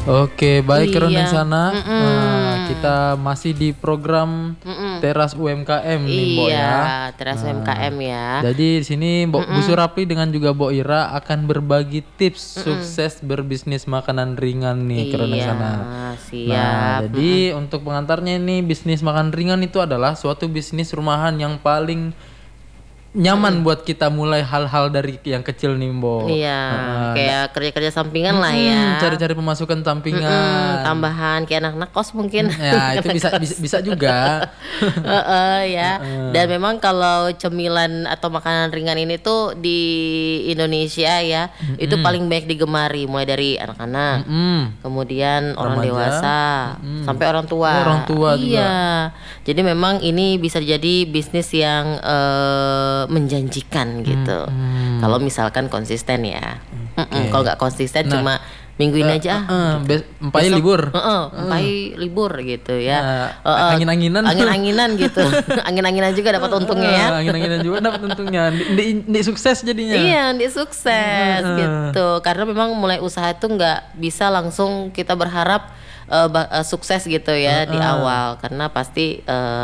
Oke, baik Keroneng Iya. sana. Kita masih di program Teras UMKM nih, Mbok Iya, ya. teras UMKM ya. Jadi di sini Bu Surapli dengan juga Mbok Ira akan berbagi tips sukses berbisnis makanan ringan nih Keroneng Iya, sana. Nah, siap. jadi untuk pengantarnya ini bisnis makan ringan itu adalah suatu bisnis rumahan yang paling nyaman buat kita mulai hal-hal dari yang kecil nih, Mbok. Iya, kayak kerja-kerja sampingan lah ya. Cari-cari pemasukan sampingan. Tambahan kayak anak-anak kos mungkin. Ya, itu bisa juga. Ya. Dan memang kalau cemilan atau makanan ringan ini tuh di Indonesia ya, itu paling banyak digemari mulai dari anak-anak, kemudian orang Remaja, dewasa, sampai orang tua. Oh, orang tua juga. Iya. Jadi memang ini bisa jadi bisnis yang menjanjikan gitu. Kalau misalkan konsisten ya. Kalau nggak konsisten cuma mingguin aja. Empai libur. Empai libur gitu ya. Angin-anginan. Angin-anginan gitu. Angin-anginan juga dapat untungnya ya. Angin-anginan juga dapat untungnya. Di sukses jadinya. Iya, di sukses gitu. Karena memang mulai usaha itu nggak bisa langsung kita berharap sukses gitu ya di awal, karena pasti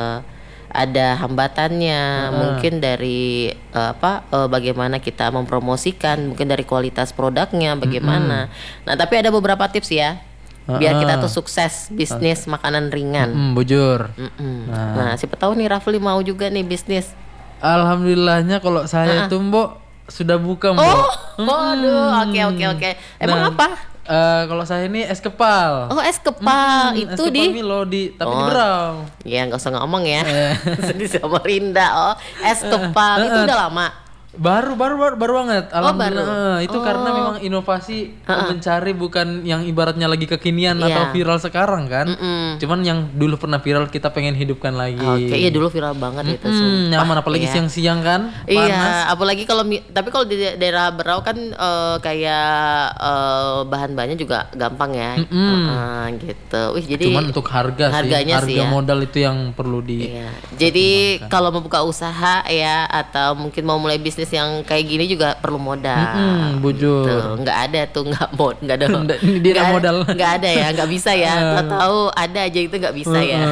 ada hambatannya, mungkin dari bagaimana kita mempromosikan, mungkin dari kualitas produknya bagaimana. Nah, tapi ada beberapa tips ya biar kita tuh sukses bisnis makanan ringan. Bujur. Nah, siapa tahu nih Rafli mau juga nih bisnis. Alhamdulillahnya kalau saya tuh Mbok sudah buka, Mbok. Waduh, oke. Emang apa? Kalau saya ini es kepal. Oh, es kepal itu es kepal di Milo tapi di Berau. Ya nggak usah ngomong ya. Di Samarinda. Oh, es kepal itu udah lama. Baru banget. Alhamdulillah. Itu karena memang inovasi mencari bukan yang ibaratnya lagi kekinian atau viral sekarang kan. Cuman yang dulu pernah viral kita pengen hidupkan lagi. Oke, iya dulu viral banget itu. Nyaman apalagi siang-siang kan. Iya, Panas. apalagi tapi kalau di daerah Berau kan kayak bahan-bahannya juga gampang ya. Gitu. Wih, jadi cuman untuk harganya sih ya. Modal itu yang perlu di. Iya. Jadi kalau mau buka usaha ya atau mungkin mau mulai bisnis yang kayak gini juga perlu modal. Bujur. Gitu. Nggak ada tuh nggak ada. Dia modal. Nggak ada ya, nggak bisa ya. Tahu ada aja itu nggak bisa ya.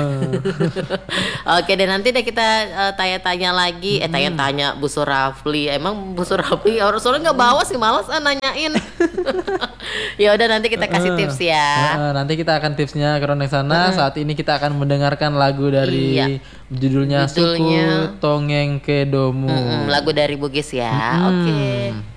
Oke, dan nanti deh kita tanya-tanya lagi. Tanya-tanya Bu Surapli. Emang Bu Surapli soalnya nggak bawa sih, malas nanyain. Ya udah, nanti kita kasih tips ya. Nanti kita akan tipsnya ke Roneng sana. Saat ini kita akan mendengarkan lagu dari judulnya Suku Tongeng Kedomu. Lagu dari Bugis ya. Oke.